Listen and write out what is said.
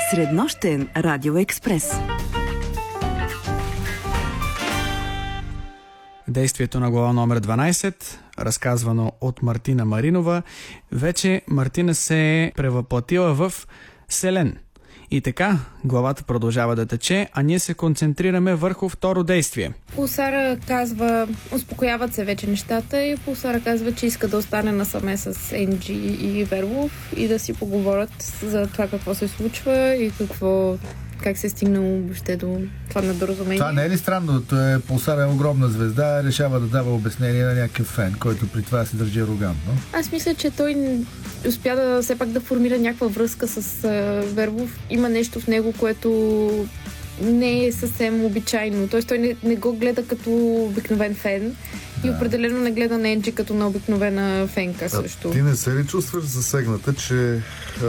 Среднощен радиоекспрес. Действието на глава номер 12, разказвано от Мартина Маринова. Вече Мартина се е превъплатила в Селен. И така, главата продължава да тече, а ние се концентрираме върху второ действие. Пулсара казва, успокояват се вече нещата и Пулсара казва, че иска да остане насаме с Енджи и Верлов и да си поговорят за това какво се случва и как се е стигнало въобще до това недоразумение. Това не е ли странно? Пулсар е огромна звезда, решава да дава обяснение на някакъв фен, който при това се държи арогантно. Аз мисля, че той успя да все пак да формира някаква връзка с Верлов. Има нещо в него, което не е съвсем обичайно. Тоест той не го гледа като обикновен фен и определено не гледа на Енджи като на обикновена фенка също. Ти не се ли чувстваш засегната, че